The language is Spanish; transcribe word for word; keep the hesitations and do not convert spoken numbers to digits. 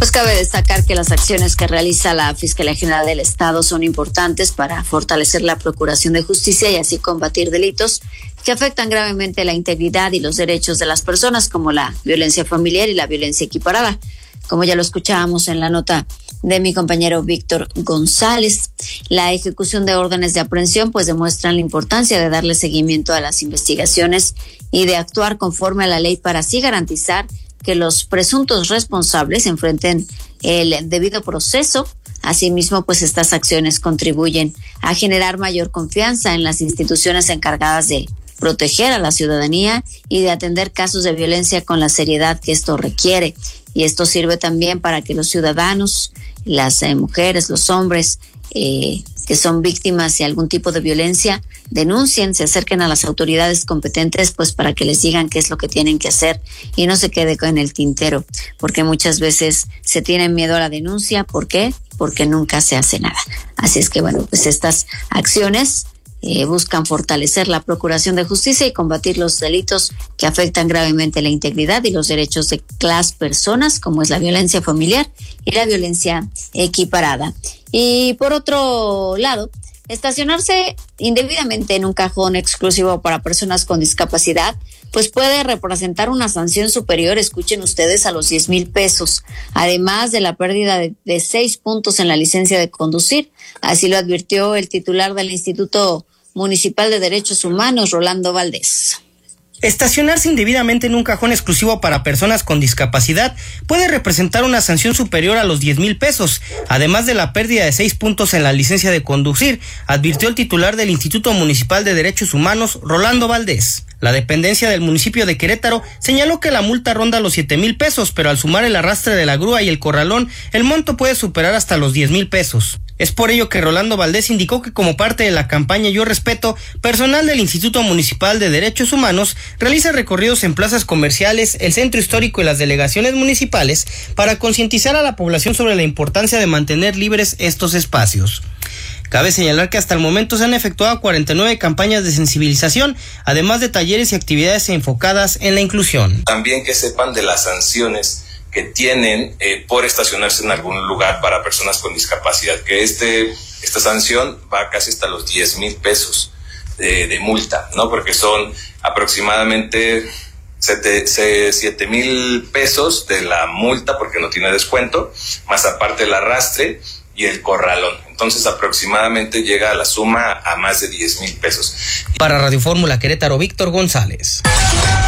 Pues cabe destacar que las acciones que realiza la Fiscalía General del Estado son importantes para fortalecer la procuración de justicia y así combatir delitos que afectan gravemente la integridad y los derechos de las personas, como la violencia familiar y la violencia equiparada. Como ya lo escuchábamos en la nota de mi compañero Víctor González, la ejecución de órdenes de aprehensión pues demuestran la importancia de darle seguimiento a las investigaciones y de actuar conforme a la ley para así garantizar que los presuntos responsables enfrenten el debido proceso. Asimismo, pues estas acciones contribuyen a generar mayor confianza en las instituciones encargadas de proteger a la ciudadanía y de atender casos de violencia con la seriedad que esto requiere. Y esto sirve también para que los ciudadanos, las eh, mujeres, los hombres eh, que son víctimas de algún tipo de violencia, denuncien, se acerquen a las autoridades competentes, pues para que les digan qué es lo que tienen que hacer y no se quede con el tintero, porque muchas veces se tienen miedo a la denuncia. ¿Por qué? Porque nunca se hace nada. Así es que bueno, pues estas acciones Eh, buscan fortalecer la procuración de justicia y combatir los delitos que afectan gravemente la integridad y los derechos de las personas, como es la violencia familiar y la violencia equiparada. Y por otro lado, estacionarse indebidamente en un cajón exclusivo para personas con discapacidad, pues puede representar una sanción superior, escuchen ustedes, a los diez mil pesos, además de la pérdida de, de seis puntos en la licencia de conducir. Así lo advirtió el titular del Instituto Municipal de Derechos Humanos, Rolando Valdés. Estacionarse indebidamente en un cajón exclusivo para personas con discapacidad puede representar una sanción superior a los diez mil pesos, además de la pérdida de seis puntos en la licencia de conducir, advirtió el titular del Instituto Municipal de Derechos Humanos, Rolando Valdés. La dependencia del municipio de Querétaro señaló que la multa ronda los siete mil pesos, pero al sumar el arrastre de la grúa y el corralón, el monto puede superar hasta los diez mil pesos. Es por ello que Rolando Valdés indicó que como parte de la campaña Yo Respeto, personal del Instituto Municipal de Derechos Humanos realiza recorridos en plazas comerciales, el centro histórico y las delegaciones municipales para concientizar a la población sobre la importancia de mantener libres estos espacios. Cabe señalar que hasta el momento se han efectuado cuarenta y nueve campañas de sensibilización, además de talleres y actividades enfocadas en la inclusión. También que sepan de las sanciones que tienen eh, por estacionarse en algún lugar para personas con discapacidad, que este esta sanción va casi hasta los diez mil pesos de, de multa, ¿no? Porque son aproximadamente siete mil pesos de la multa porque no tiene descuento, más aparte el arrastre y el corralón. Entonces aproximadamente llega a la suma a más de diez mil pesos. Para Radio Fórmula Querétaro, Víctor González.